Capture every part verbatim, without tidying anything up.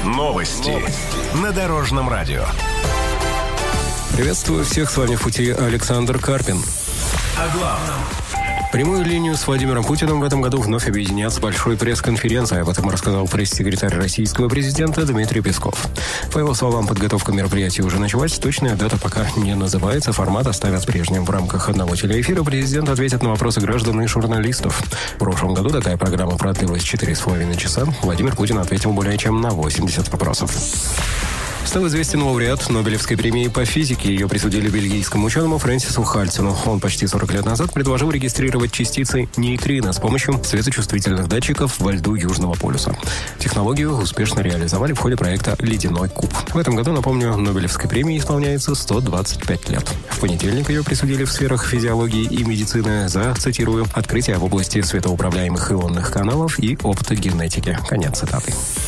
Новости на Дорожном радио. Приветствую всех, с вами в пути Александр Карпин. О главном. Прямую линию с Владимиром Путиным в этом году вновь объединят с большой пресс-конференцией. Об этом рассказал пресс-секретарь российского президента Дмитрий Песков. По его словам, подготовка мероприятия уже началась. Точная дата пока не называется. Формат оставят прежним. В рамках одного телеэфира президент ответит на вопросы граждан и журналистов. В прошлом году такая программа продлилась четыре с половиной часа. Владимир Путин ответил более чем на восемьдесят вопросов. Стал известен лауреат Нобелевской премии по физике. Ее присудили бельгийскому ученому Фрэнсису Хальцину. Он почти сорок лет назад предложил регистрировать частицы нейтрино с помощью светочувствительных датчиков во льду Южного полюса. Технологию успешно реализовали в ходе проекта «Ледяной куб». В этом году, напомню, Нобелевской премии исполняется сто двадцать пять лет. В понедельник ее присудили в сферах физиологии и медицины за, цитирую, «открытие в области светоуправляемых ионных каналов и оптогенетики». Конец цитаты.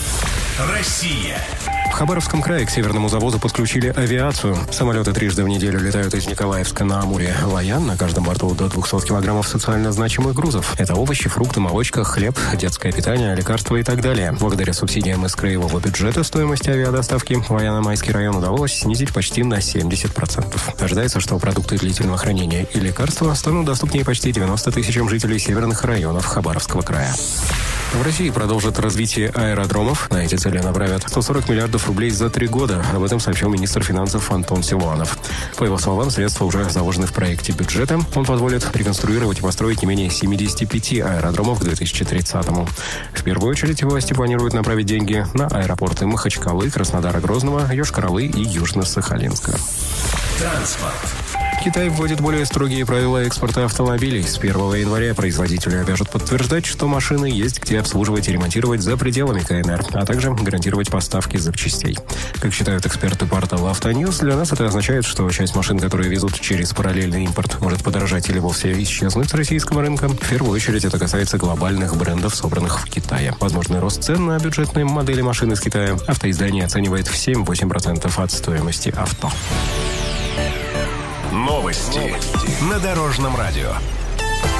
Россия. В Хабаровском крае к северному завозу подключили авиацию. Самолеты трижды в неделю летают из Николаевска на Амуре в Аян. На каждом борту до двухсот килограммов социально значимых грузов. Это овощи, фрукты, молочка, хлеб, детское питание, лекарства и так далее. Благодаря субсидиям из краевого бюджета стоимость авиадоставки в Аяно-Майский район удалось снизить почти на семьдесят процентов. Ожидается, что продукты длительного хранения и лекарства станут доступнее почти девяноста тысячам жителей северных районов Хабаровского края. В России продолжат развитие аэродромов. На эти цели направят сто сорок миллиардов рублей за три года. Об этом сообщил министр финансов Антон Силуанов. По его словам, средства уже заложены в проекте бюджета. Он позволит реконструировать и построить не менее семидесяти пяти аэродромов к две тысячи тридцатому. В первую очередь власти планируют направить деньги на аэропорты Махачкалы, Краснодара, Грозного, Йошкар-Олы и Южно-Сахалинска. Транспорт. Китай вводит более строгие правила экспорта автомобилей. С первого января производители обяжут подтверждать, что машины есть где обслуживать и ремонтировать за пределами КНР, а также гарантировать поставки запчастей. Как считают эксперты портала «Автоньюз», для нас это означает, что часть машин, которые везут через параллельный импорт, может подорожать или вовсе исчезнуть с российского рынка. В первую очередь это касается глобальных брендов, собранных в Китае. Возможный рост цен на бюджетные модели машин из Китая автоиздание оценивает в семь-восемь процентов от стоимости авто. Новости на Дорожном радио.